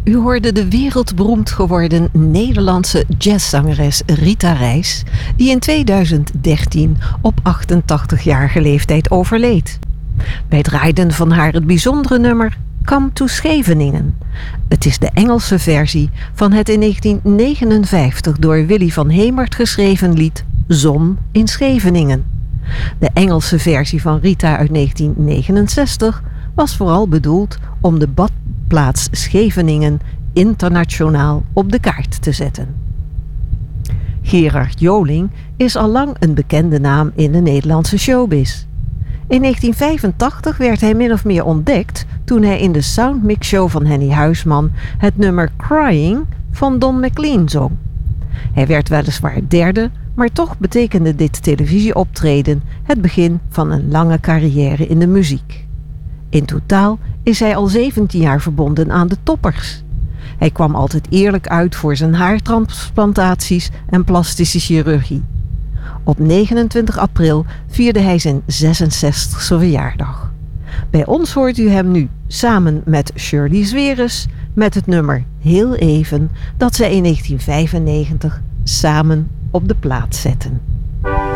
U hoorde de wereldberoemd geworden Nederlandse jazzzangeres Rita Reis, die in 2013 op 88-jarige leeftijd overleed. Wij draaiden van haar het bijzondere nummer Come to Scheveningen. Het is de Engelse versie van het in 1959 door Willy van Hemert geschreven lied Zon in Scheveningen. De Engelse versie van Rita uit 1969 was vooral bedoeld om de badplaats Scheveningen internationaal op de kaart te zetten. Gerard Joling is al lang een bekende naam in de Nederlandse showbiz. In 1985 werd hij min of meer ontdekt toen hij in de Soundmix Show van Henny Huisman het nummer Crying van Don McLean zong. Hij werd weliswaar derde, maar toch betekende dit televisieoptreden het begin van een lange carrière in de muziek. In totaal is hij al 17 jaar verbonden aan de toppers. Hij kwam altijd eerlijk uit voor zijn haartransplantaties en plastische chirurgie. Op 29 april vierde hij zijn 66e verjaardag. Bij ons hoort u hem nu samen met Shirley Zwerus met het nummer Heel Even dat zij in 1995 samen op de plaat zetten.